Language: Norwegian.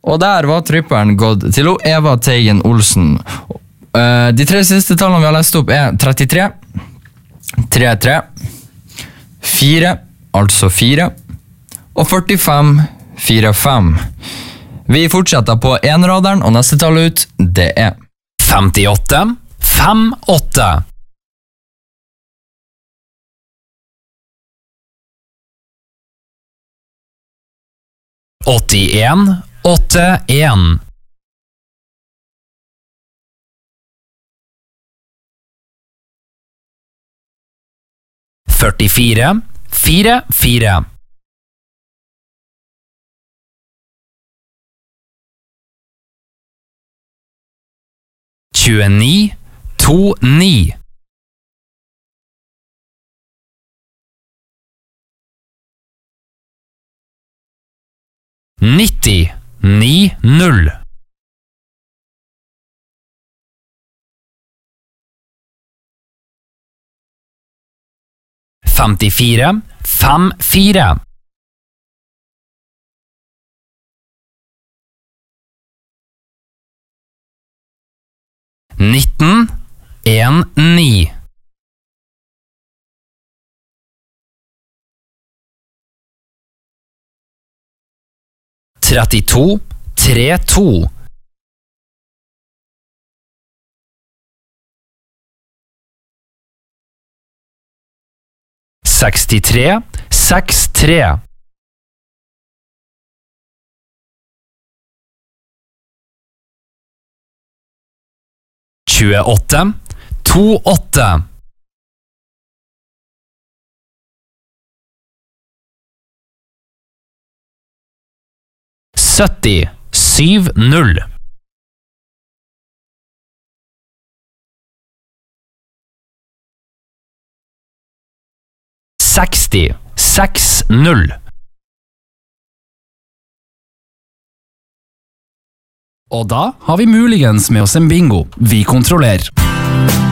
Og der var tripperen gått til Eva Teigen Olsen. De 3 siste tallene vi har lest opp 33, 33, 4, altså 4, og 45, 45. Vi fortsetter på enraderen, og neste tall ut, det 58, 58. 81, 81. 44, 44. 29, 29. 90, 90. 54, 54. 19, 19. 32, 32. 63, 63. 28, 28. 70, 70. 60, 60. Og da har vi muligens med oss en bingo. Vi kontrollerer.